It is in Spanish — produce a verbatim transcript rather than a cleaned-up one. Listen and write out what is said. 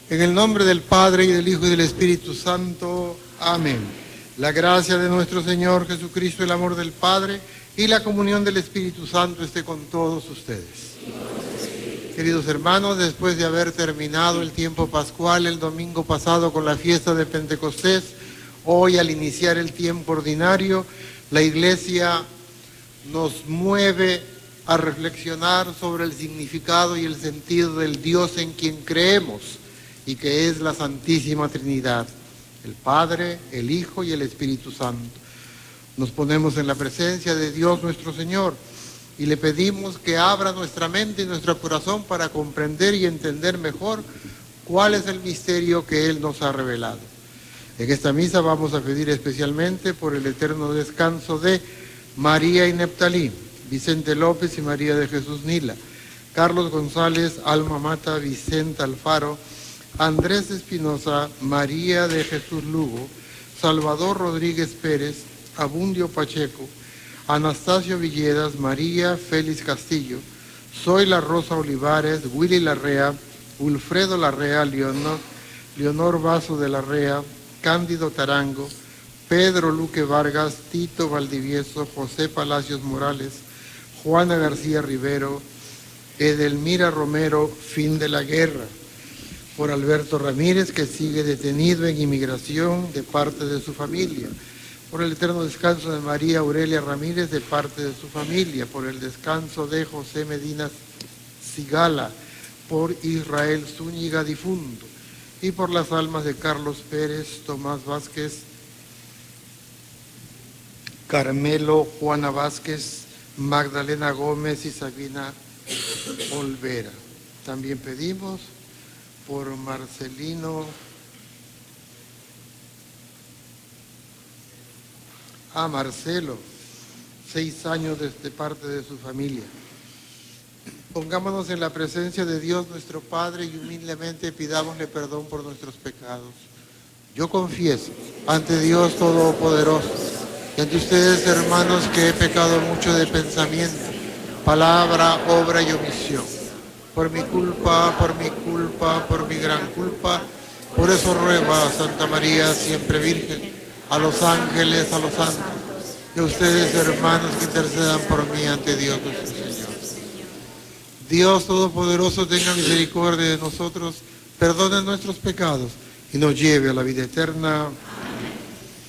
En el nombre del Padre, y del Hijo, y del Espíritu Santo. Amén. La gracia de nuestro Señor Jesucristo, el amor del Padre y la comunión del Espíritu Santo esté con todos ustedes. Queridos hermanos, después de haber terminado el tiempo pascual el domingo pasado con la fiesta de Pentecostés, hoy al iniciar el tiempo ordinario, la Iglesia nos mueve a reflexionar sobre el significado y el sentido del Dios en quien creemos, y que es la Santísima Trinidad, el Padre, el Hijo y el Espíritu Santo. Nos ponemos en la presencia de Dios nuestro Señor y le pedimos que abra nuestra mente y nuestro corazón para comprender y entender mejor cuál es el misterio que Él nos ha revelado. En esta misa vamos a pedir especialmente por el eterno descanso de María y Neptalí, Vicente López y María de Jesús Nila, Carlos González, Alma Mata, Vicente Alfaro, Andrés Espinosa, María de Jesús Lugo, Salvador Rodríguez Pérez, Abundio Pacheco, Anastasio Villedas, María Félix Castillo, Zoila Rosa Olivares, Willy Larrea, Wilfredo Larrea, Leonor, Leonor Vaso de Larrea, Cándido Tarango, Pedro Luque Vargas, Tito Valdivieso, José Palacios Morales, Juana García Rivero, Edelmira Romero, fin de la guerra. Por Alberto Ramírez, que sigue detenido en inmigración de parte de su familia. Por el eterno descanso de María Aurelia Ramírez de parte de su familia. Por el descanso de José Medina Sigala. Por Israel Zúñiga difunto. Y por las almas de Carlos Pérez, Tomás Vázquez, Carmelo, Juana Vázquez, Magdalena Gómez y Sabina Olvera. También pedimos por Marcelino a Marcelo, seis años desde parte de su familia. Pongámonos en la presencia de Dios nuestro Padre y humildemente pidámosle perdón por nuestros pecados. Yo confieso ante Dios Todopoderoso y ante ustedes, hermanos, que he pecado mucho de pensamiento, palabra, obra y omisión. Por mi culpa, por mi culpa, por mi gran culpa. Por eso ruego a Santa María, siempre Virgen, a los ángeles, a los santos, y a ustedes, hermanos, que intercedan por mí ante Dios nuestro Señor. Dios Todopoderoso tenga misericordia de nosotros, perdone nuestros pecados y nos lleve a la vida eterna.